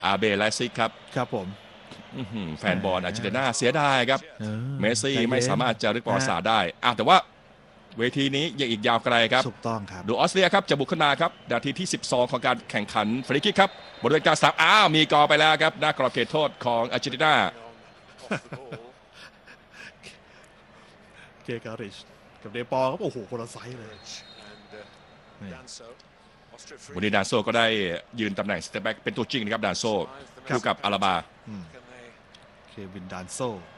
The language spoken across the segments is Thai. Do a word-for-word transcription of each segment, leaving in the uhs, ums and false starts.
อาเบไลซิกครับครับผมแฟนบอลอาร์เจนตินาเสียดายครับเมสซี่ไม่สามารถจะรึกประวัติศาสตร์ได้อ่ะแต่ว่าเวทีนี้ยังอีกยาวไกลครับถูกต้องครับดูออสเตรียครับจะบุกขึ้นมาครับนาทีที่สิบสองของการแข่งขันฟรีคิกครับบริเวณกลางสนามอ้าวมีกอไปแล้วครับหน้ากรอบเขตโทษของอาร์เจนตินาเกกาลิชกับเดปอครับโอ้โหคนละไซส์เลยวันนี้ดานโซก็ได้ยืนตำแหน่งสเตปแบ็กเป็นตัวจริงนะครับดานโซคู่กับอาราบาเควินดานโซ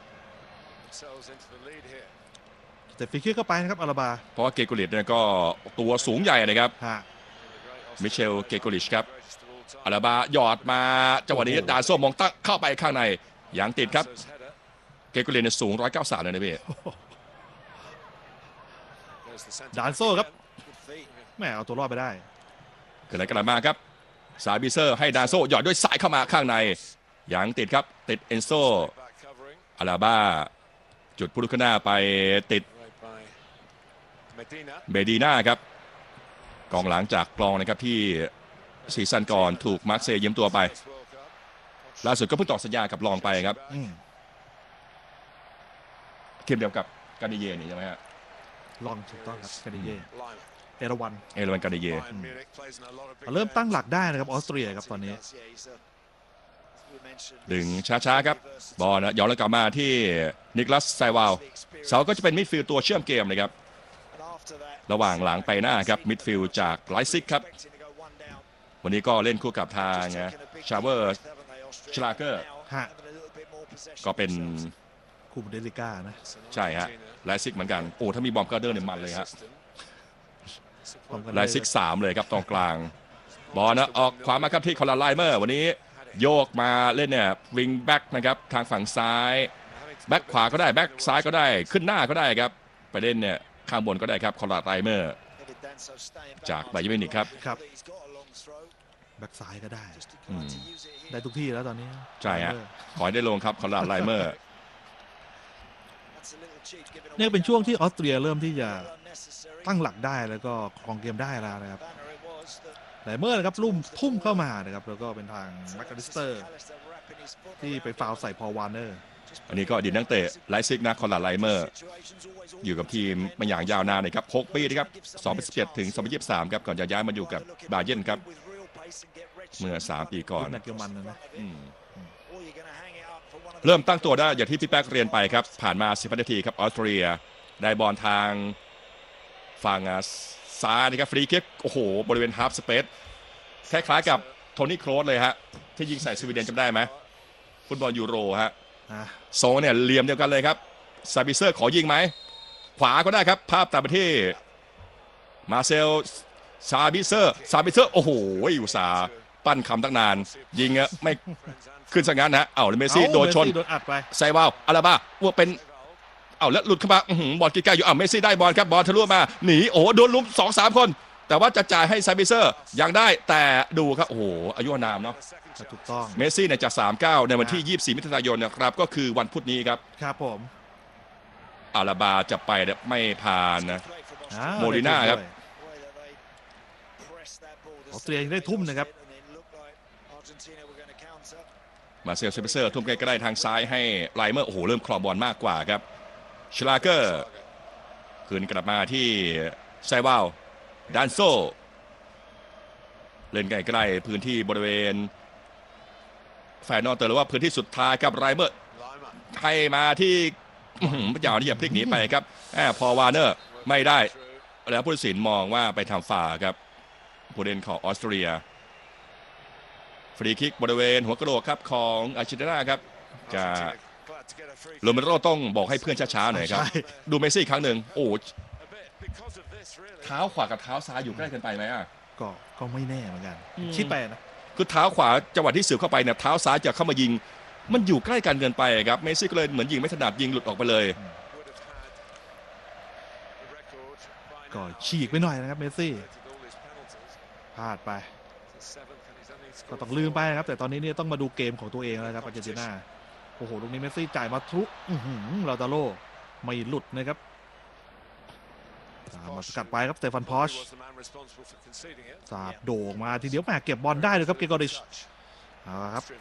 แต่ฟิกเกอร์ก็ไปนะครับอาราบาเพราะว่าเกโกลิชเนี่ยก็ตัวสูงใหญ่นะครับมิเชลเกโกลิชครับอาราบาหยอดมาจังหวะนี้ดานโซมองตั้งเข้าไปข้างในอย่างติดครับเกโกลิชเนี่ยสูงหนึ่งร้อยเก้าสิบสามเลยนะพี่ดานโซครับแม่เอาตัวรอดไปได้เกิดอะไรกันมาครับซาบิเซอร์ให้ดานโซหยอดด้วยสายเข้ามาข้างในอย่างติดครับติดเอนโซอาราบาจุดพุทธคณาไปติดเบดีน่าครับกองหลังจากกลองนะครับที่ซีซั่นก่อนถูกมาร์คเซย์ยืมตัวไปล่าสุดก็เพิ่งต่อสัญญากับลองไปครับเทียมเดียวกับกาดิเย่นี่ใช่ไหมฮะลองถูกต้องครับกาดิเย่เอราวันเอราวันกาดิเย่เริ่มตั้งหลักได้นะครับออสเตรียครับตอนนี้ดึงช้าๆครับบอลนะย้อนแล้วกลับมาที่นิคลัสไซวาลเสาก็จะเป็นมิดฟิลด์ตัวเชื่อมเกมเลยครับระหว่างหลังไปหน้าครับมิดฟิลด์จากไลซิกครับวันนี้ก็เล่นคู่กับทางชาเวอร์ชลาเกอร์ก็เป็นคู่บุนเดสลิก้านะใช่ฮะไลซิกเหมือนกันโอ้ถ้ามีบอมการ์เดอร์เนี่ยมันเลยฮะไลซิกสามเลยครับตรงกลางบอลนะออกขวามาครับที่คอลาไลเมอร์วันนี้โยกมาเล่นเนี่ยวิงแบ็กนะครับทางฝั่งซ้ายแบ็กขวาก็ได้แบ็กซ้ายก็ได้ขึ้นหน้าก็ได้ครับไปเล่นเนี่ยข้างบนก็ได้ครับคอลาไลเมอร์จากไบเยอร์มิวนิกครับครับแบ็กซ้ายก็ได้ได้ทุกที่แล้วตอนนี้ใช่ฮะขอให้ได้ลงครับคอลาไลเมอร์นี่เป็นช่วงที่ออสเตรียเริ่มที่จะตั้งหลักได้แล้วก็ครองเกมได้แล้วนะครับไลเมอร์นะครับลุ่มทุ่มเข้ามานะครับแล้วก็เป็นทางแม็กคาลิสเตอร์ที่ไปฟาวใส่พอลวาร์เนอร์อันนี้ก็อดีตนักเตะไลซิกนะคอลาไลเมอร์อยู่กับทีมมาอย่างยาวนานเลยครับหกปีนะครับสองพันสิบเจ็ดถึงสองพันยี่สิบสามครับก่อนจะย้ายมาอยู่กับบาเยิร์นครับเมื่อสามปีก่อนเริ่มตั้งตัวได้อย่างที่พี่แป๊กเรียนไปครับผ่านมาสิบนาทีครับออสเตรียได้บอลทางฝั่งซ้ายนะครับฟรีคิกโอ้โหบริเวณฮาล์ฟสเปซคล้ายๆกับโทนี่โครสเลยฮะที่ยิงใส่สวีเดนจำได้ไหมฟุตบอลยูโรฮะโซเนี่ยเหลี่ยมเดียวกันเลยครับซาบิเซอร์ขอยิงไหมขวาก็ได้ครับภาพตามไปที่มาเซลซาบิเซอร์ซาบิเซอร์โอ้โหอยู่สาปั้นคำตั้งนานยิงอะไม่ขึ้นสังงั้นนะเอ้าเมซี่โดนชนไซวาลอาราบาว่าเป็นเอาแล้วหลุดเข้ามาบอลใกล้ๆอยู่อ้าวเมซี่ได้บอลครับบอลทะลุมาหนีโอ้โดนลุมสองสามคนแต่ว่าจะจ่ายให้ซาบิเซอร์ยังได้แต่ดูครับโอ้โหอายุนามเนาะถูกต้องเมซี่เนี่ยจากสามสิบเก้าในวันที่ยี่สิบสี่มิถุนายนนะครับก็คือวันพุธนี้ครับครับผมอาราบาจะไปไม่ผ่านนะโมลิน่าครับออสเตรียได้ทุ่มนะครับมาเซลเซเปเซอร์ทุ่มใกล้ๆทางซ้ายให้ไลเมอร์โอ้โหเริ่มครองบอลมากกว่าครับชลาเกอร์คืนกลับมาที่ไซวาลดานโซเล่นใกล้ๆพื้นที่บริเวณแฟนนอตเตอร์หรือว่าพื้นที่สุดท้ายครับไลเมอร์ให้มาที่พยายามที่จะพลิกหนีไปครับพอวาร์เนอร์ไม่ได้แล้วผู้ตัดสินมองว่าไปทำฝ่าครับผู้เล่นของออสเตรียฟรีคิกบริเวณหัวกระโหลกครับของอาร์เจนตินาครับจะโรเมโรต้องบอกให้เพื่อนช้าๆหน่อยครับดูเมซี่ครั้งหนึ่งโอ้เท้าขวากับเท้าซ้ายอยู่ใกล้กันไปไหมอ่ะก็ก็ไม่แน่เหมือนกันคิดไปนะคือเท้าขวาจังหวะที่เสือเข้าไปเนี่ยเท้าซ้ายจะเข้ามายิงมันอยู่ใกล้กันเกินไปครับเมซี่ก็เลยเหมือนยิงไม่ถนัดยิงหลุดออกไปเลยก็ฉีกไปหน่อยนะครับเมซี่พลาดไปก็ต้องลืมไปครับแต่ตอนนี้เนี่ยต้องมาดูเกมของตัวเองแล้วครับอาร์เจนตินาโอ้โหตรงนี้เมซี่จ่ายมาทุกลาตาโลไม่หลุดนะครับมาสกัดไปครับสเตฟานพอชสาบโด่งมาทีเดียวแหมเก็บบอลได้เลยครับเกกอริชเอาครับ